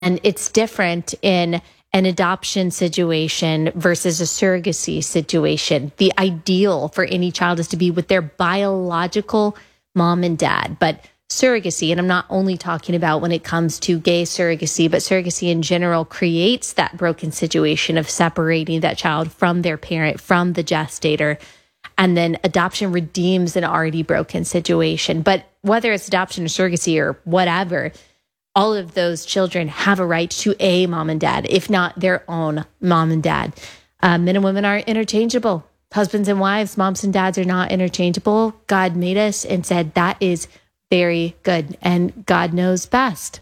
And it's different in an adoption situation versus a surrogacy situation. The ideal for any child is to be with their biological mom and dad. But surrogacy, and I'm not only talking about when it comes to gay surrogacy, but surrogacy in general creates that broken situation of separating that child from their parent, from the gestator. And then adoption redeems an already broken situation. But whether it's adoption or surrogacy or whatever, all of those children have a right to a mom and dad, if not their own mom and dad. Men and women aren't interchangeable. Husbands and wives, moms and dads are not interchangeable. God made us and said that is very good, and God knows best.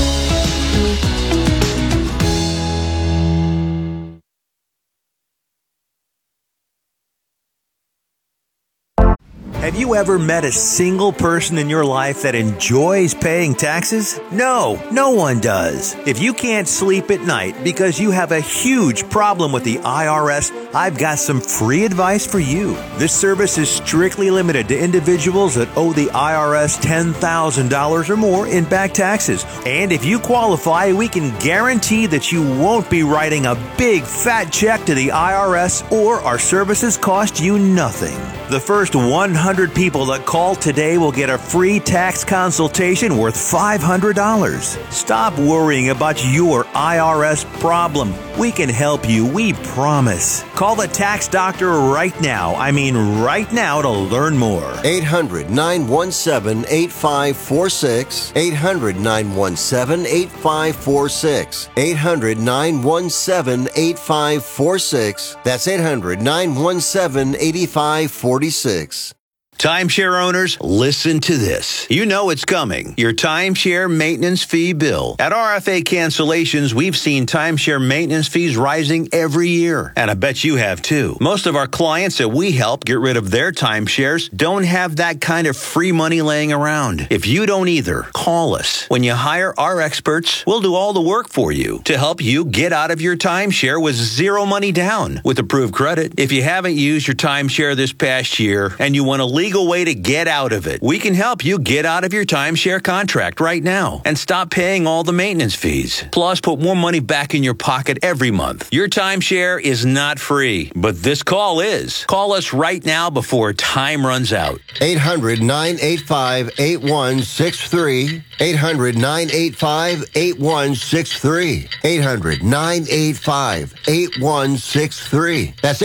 Have you ever met a single person in your life that enjoys paying taxes? No, no one does. If you can't sleep at night because you have a huge problem with the IRS, I've got some free advice for you. This service is strictly limited to individuals that owe the IRS $10,000 or more in back taxes. And if you qualify, we can guarantee that you won't be writing a big fat check to the IRS, or our services cost you nothing. The first 100 people that call today will get a free tax consultation worth $500. Stop worrying about your IRS problem. We can help you, we promise. Call the tax doctor right now. I mean right now, to learn more. 800-917-8546. 800-917-8546. 800-917-8546. That's 800-917-8546. Timeshare owners, listen to this. You know it's coming. Your timeshare maintenance fee bill. At RFA Cancellations, we've seen timeshare maintenance fees rising every year. And I bet you have too. Most of our clients that we help get rid of their timeshares don't have that kind of free money laying around. If you don't either, call us. When you hire our experts, we'll do all the work for you to help you get out of your timeshare with zero money down with approved credit. If you haven't used your timeshare this past year and you want a legal way to get out of it, we can help you get out of your timeshare contract right now and stop paying all the maintenance fees. Plus, put more money back in your pocket every month. Your timeshare is not free, but this call is. Call us right now before time runs out. 800-985-8163. 800-985-8163. 800-985-8163. That's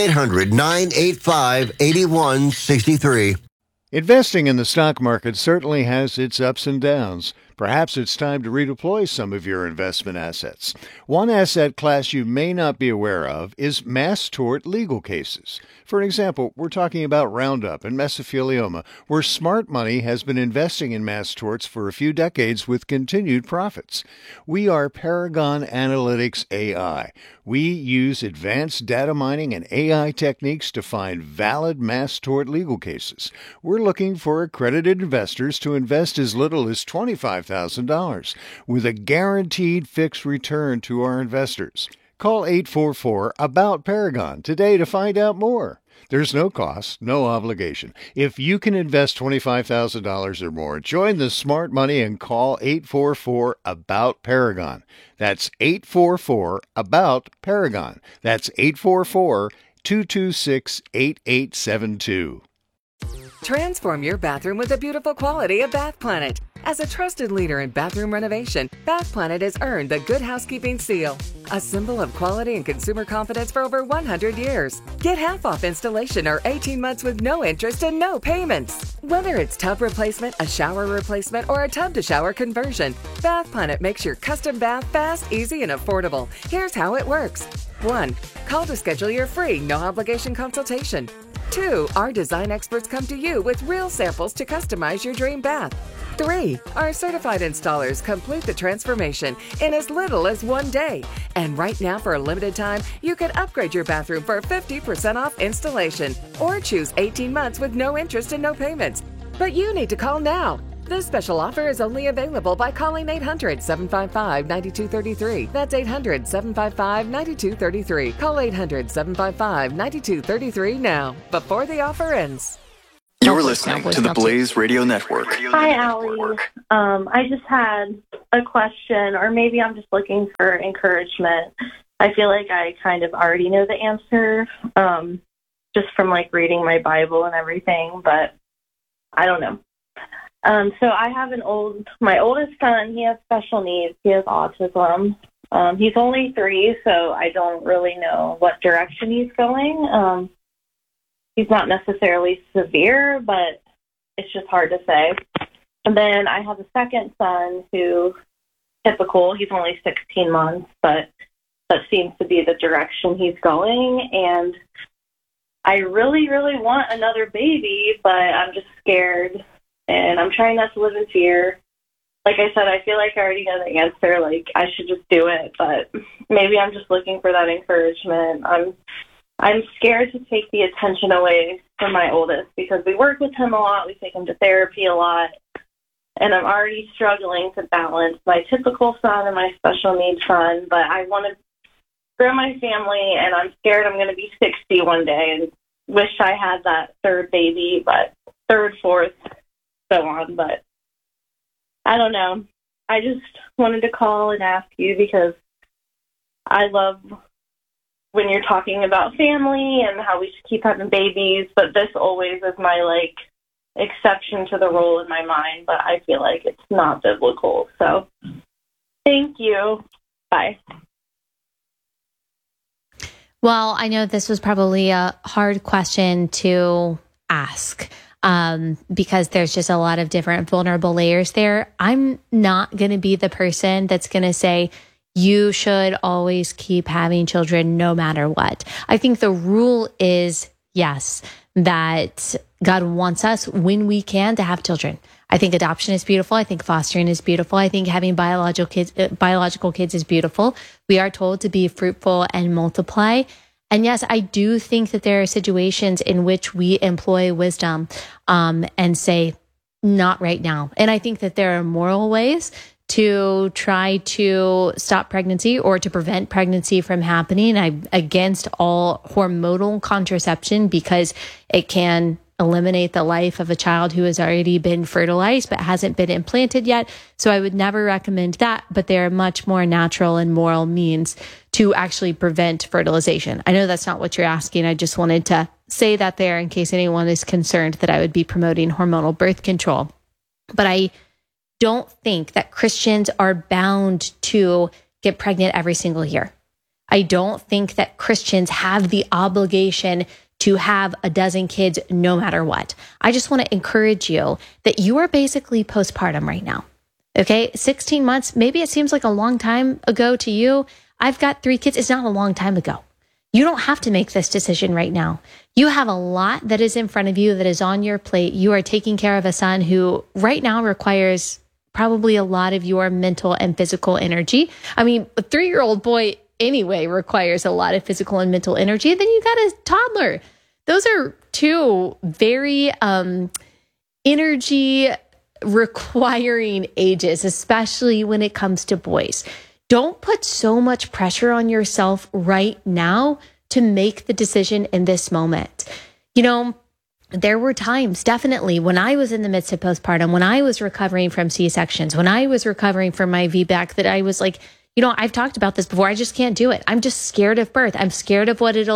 800-985-8163. Investing in the stock market certainly has its ups and downs. Perhaps it's time to redeploy some of your investment assets. One asset class you may not be aware of is mass tort legal cases. For example, we're talking about Roundup and mesothelioma, where smart money has been investing in mass torts for a few decades with continued profits. We are Paragon Analytics AI. We use advanced data mining and AI techniques to find valid mass tort legal cases. We're looking for accredited investors to invest as little as $25,000 with a guaranteed fixed return to our investors. Call 844-ABOUT-PARAGON today to find out more. There's no cost, no obligation. If you can invest $25,000 or more, join the smart money and call 844-ABOUT-PARAGON. That's 844-ABOUT-PARAGON. That's 844-226-8872. Transform your bathroom with the beautiful quality of Bath Planet. As a trusted leader in bathroom renovation, Bath Planet has earned the Good Housekeeping seal, a symbol of quality and consumer confidence for over 100 years. Get half off installation or 18 months with no interest and no payments. Whether it's tub replacement, a shower replacement, or a tub-to-shower conversion, Bath Planet makes your custom bath fast, easy, and affordable. Here's how it works. 1. Call to schedule your free, no-obligation consultation. 2. Our design experts come to you with real samples to customize your dream bath. 3. Our certified installers complete the transformation in as little as 1 day. And right now, for a limited time, you can upgrade your bathroom for 50% off installation or choose 18 months with no interest and no payments. But you need to call now. This special offer is only available by calling 800-755-9233. That's 800-755-9233. Call 800-755-9233 now, before the offer ends. You're listening to the Blaze Radio Network. Hi, Allie. I just had a question, or maybe I'm just looking for encouragement. I feel like I kind of already know the answer, just from like reading my Bible and everything, but I don't know. So I have my oldest son, he has special needs. He has autism. He's only 3, so I don't really know what direction he's going. He's not necessarily severe, but it's just hard to say. And then I have a second son who, typical, he's only 16 months, but that seems to be the direction he's going. And I really, really want another baby, but I'm just scared. And I'm trying not to live in fear. Like I said, I feel like I already know the answer. Like, I should just do it, but maybe I'm just looking for that encouragement. I'm scared to take the attention away from my oldest because we work with him a lot. We take him to therapy a lot. And I'm already struggling to balance my typical son and my special needs son. But I want to grow my family, and I'm scared I'm going to be 60 one day and wish I had that third baby, but third, fourth, so on. But I don't know. I just wanted to call and ask you because I love when you're talking about family and how we should keep having babies, but this always is my, like, exception to the rule in my mind, but I feel like it's not biblical. So thank you. Bye. Well, I know this was probably a hard question to ask because there's just a lot of different vulnerable layers there. I'm not going to be the person that's going to say, you should always keep having children no matter what. I think the rule is, yes, that God wants us when we can to have children. I think adoption is beautiful. I think fostering is beautiful. I think having biological kids is beautiful. We are told to be fruitful and multiply. And yes, I do think that there are situations in which we employ wisdom and say, not right now. And I think that there are moral ways to try to stop pregnancy or to prevent pregnancy from happening. I'm against all hormonal contraception because it can eliminate the life of a child who has already been fertilized but hasn't been implanted yet. So I would never recommend that, but there are much more natural and moral means to actually prevent fertilization. I know that's not what you're asking. I just wanted to say that there in case anyone is concerned that I would be promoting hormonal birth control. But I don't think that Christians are bound to get pregnant every single year. I don't think that Christians have the obligation to have a dozen kids no matter what. I just want to encourage you that you are basically postpartum right now. Okay, 16 months, maybe it seems like a long time ago to you. I've got 3 kids. It's not a long time ago. You don't have to make this decision right now. You have a lot that is in front of you, that is on your plate. You are taking care of a son who right now requires probably a lot of your mental and physical energy. I mean, a 3-year-old boy anyway requires a lot of physical and mental energy. Then you got a toddler. Those are 2 very energy requiring ages, especially when it comes to boys. Don't put so much pressure on yourself right now to make the decision in this moment. You know, there were times definitely when I was in the midst of postpartum, when I was recovering from C-sections, when I was recovering from my VBAC, that I was like, you know, I've talked about this before. I just can't do it. I'm just scared of birth. I'm scared of what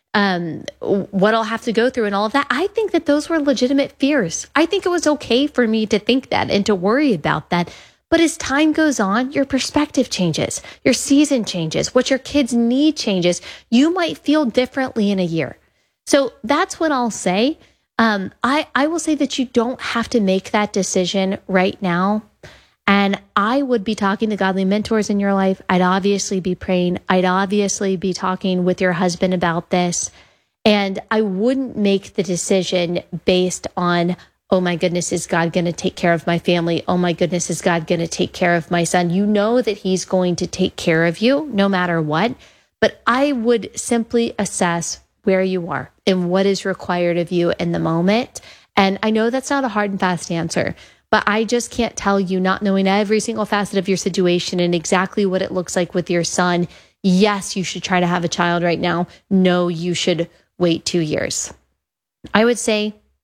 I'll have to go through and all of that. I think that those were legitimate fears. I think it was okay for me to think that and to worry about that. But as time goes on, your perspective changes, your season changes, what your kids need changes. You might feel differently in a year. So that's what I'll say. I will say that you don't have to make that decision right now. And I would be talking to godly mentors in your life. I'd obviously be praying. I'd obviously be talking with your husband about this. And I wouldn't make the decision based on, oh my goodness, is God going to take care of my family? Oh my goodness, is God going to take care of my son? You know that he's going to take care of you no matter what. But I would simply assess where you are and what is required of you in the moment. And I know that's not a hard and fast answer, but I just can't tell you, not knowing every single facet of your situation and exactly what it looks like with your son. Yes, you should try to have a child right now. No, you should wait 2 years. I would say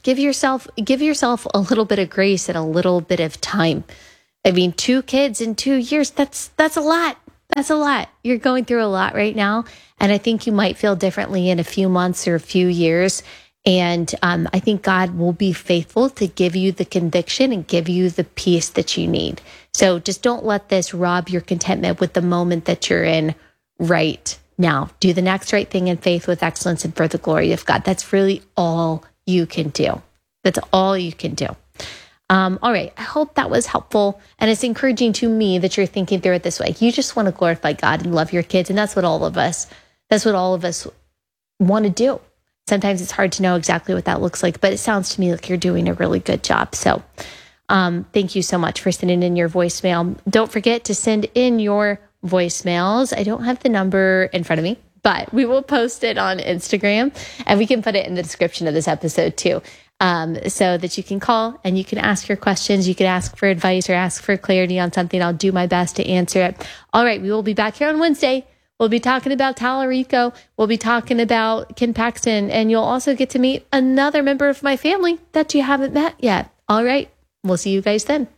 give yourself a little bit of grace and a little bit of time. I mean, 2 kids in 2 years, that's a lot. That's a lot. You're going through a lot right now. And I think you might feel differently in a few months or a few years. And I think God will be faithful to give you the conviction and give you the peace that you need. So just don't let this rob your contentment with the moment that you're in right now. Do the next right thing in faith with excellence and for the glory of God. That's really all you can do. That's all you can do. All right. I hope that was helpful. And it's encouraging to me that you're thinking through it this way. You just want to glorify God and love your kids. And that's what all of us want to do. Sometimes it's hard to know exactly what that looks like, but it sounds to me like you're doing a really good job. So thank you so much for sending in your voicemail. Don't forget to send in your voicemails. I don't have the number in front of me, but we will post it on Instagram, and we can put it in the description of this episode too. So that you can call and you can ask your questions. You can ask for advice or ask for clarity on something. I'll do my best to answer it. All right. We will be back here on Wednesday. We'll be talking about Tallarico. We'll be talking about Ken Paxton, and you'll also get to meet another member of my family that you haven't met yet. All right. We'll see you guys then.